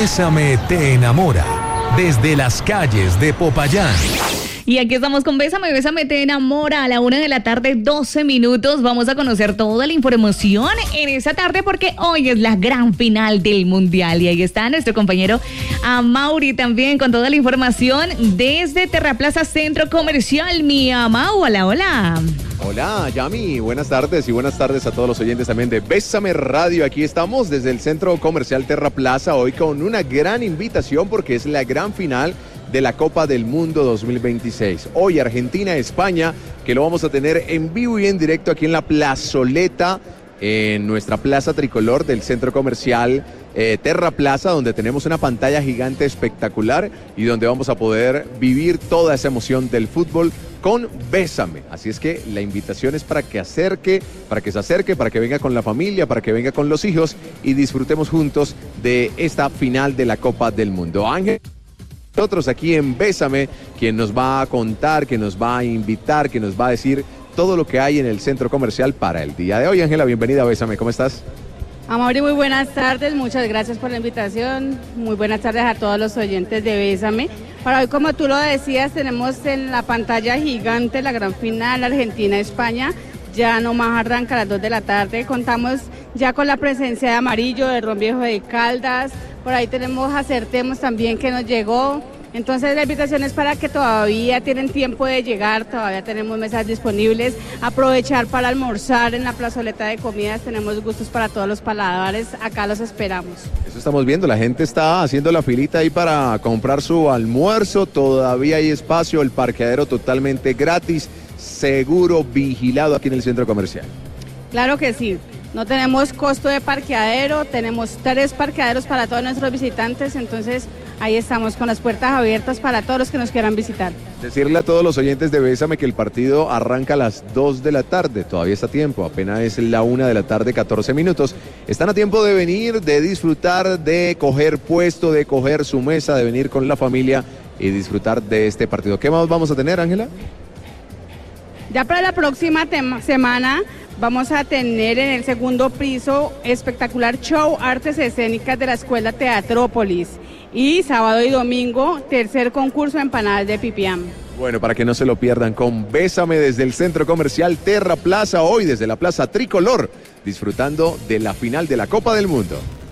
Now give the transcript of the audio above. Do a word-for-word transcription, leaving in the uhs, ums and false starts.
Bésame te enamora, desde las calles de Popayán. Y aquí estamos con Bésame, Bésame te enamora a la una de la tarde, doce minutos. Vamos a conocer toda la información en esa tarde porque hoy es la gran final del Mundial. Y ahí está nuestro compañero Amaury también con toda la información desde Terraplaza Centro Comercial. Mi Amau, hola, hola. Hola, Yami, buenas tardes y buenas tardes a todos los oyentes también de Bésame Radio. Aquí estamos desde el Centro Comercial Terraplaza hoy con una gran invitación porque es la gran final de la Copa del Mundo dos mil veintiséis. Hoy Argentina-España, que lo vamos a tener en vivo y en directo aquí en la plazoleta, en nuestra plaza tricolor del Centro Comercial eh, Terraplaza, donde tenemos una pantalla gigante espectacular y donde vamos a poder vivir toda esa emoción del fútbol con Bésame. Así es que la invitación es para que acerque, para que se acerque, para que venga con la familia, para que venga con los hijos y disfrutemos juntos de esta final de la Copa del Mundo. Ángel, nosotros aquí en Bésame, quien nos va a contar, quien nos va a invitar, quien nos va a decir todo lo que hay en el centro comercial para el día de hoy. Ángela, bienvenida a Bésame, ¿cómo estás? Amaury, muy buenas tardes, muchas gracias por la invitación, muy buenas tardes a todos los oyentes de Bésame. Para hoy, como tú lo decías, tenemos en la pantalla gigante la gran final Argentina-España, ya nomás arranca a las dos de la tarde, contamos ya con la presencia de Amarillo, de Ron Viejo de Caldas, por ahí tenemos Acertemos también que nos llegó. Entonces la invitación es para que todavía tienen tiempo de llegar, todavía tenemos mesas disponibles, aprovechar para almorzar en la plazoleta de comidas, tenemos gustos para todos los paladares, acá los esperamos. Eso estamos viendo, la gente está haciendo la filita ahí para comprar su almuerzo, todavía hay espacio, el parqueadero totalmente gratis, seguro, vigilado aquí en el centro comercial. Claro que sí. No tenemos costo de parqueadero, tenemos tres parqueaderos para todos nuestros visitantes, entonces ahí estamos con las puertas abiertas para todos los que nos quieran visitar. Decirle a todos los oyentes de Bésame que el partido arranca a las dos de la tarde, todavía está a tiempo, apenas es la una de la tarde, catorce minutos. Están a tiempo de venir, de disfrutar, de coger puesto, de coger su mesa, de venir con la familia y disfrutar de este partido. ¿Qué más vamos a tener, Ángela? Ya para la próxima tema, semana vamos a tener en el segundo piso espectacular show artes escénicas de la Escuela Teatrópolis y sábado y domingo tercer concurso de empanadas de pipián. Bueno, para que no se lo pierdan, con Bésame desde el Centro Comercial Terraplaza, hoy desde la Plaza Tricolor, disfrutando de la final de la Copa del Mundo.